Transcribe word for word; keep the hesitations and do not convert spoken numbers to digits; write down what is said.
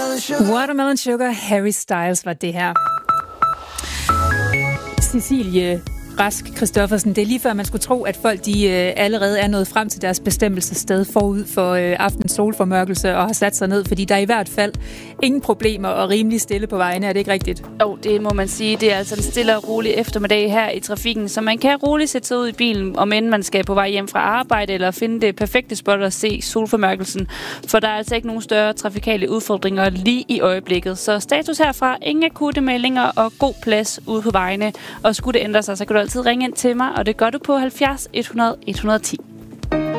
Watermelon Sugar, Harry Styles var det her. Cecilie Rask Christoffersen, det er lige før man skulle tro, at folk de øh, allerede er nået frem til deres bestemmelsessted forud for øh, aftens solformørkelse og har sat sig ned, fordi der er i hvert fald ingen problemer og rimelig stille på vejene. Er det ikke rigtigt? Jo, det må man sige. Det er altså en stille og rolig eftermiddag her i trafikken, så man kan roligt sætte sig ud i bilen, om end man skal på vej hjem fra arbejde eller finde det perfekte spot at se solformørkelsen. For der er altså ikke nogen større trafikale udfordringer lige i øjeblikket. Så status herfra, ingen akutte meldinger og god plads ude på vejene. Og skulle det ændre sig, så kan du altid ringe ind til mig, og det gør du på halvfjerds et hundrede et hundrede og ti.